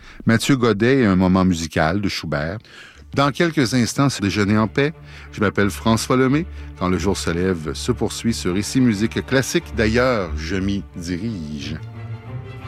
Mathieu Godet et un moment musical de Schubert. Dans quelques instants, c'est Déjeuner en paix. Je m'appelle François Lemay. Quand le jour se lève, se poursuit ce récit musique classique. D'ailleurs, je m'y dirige.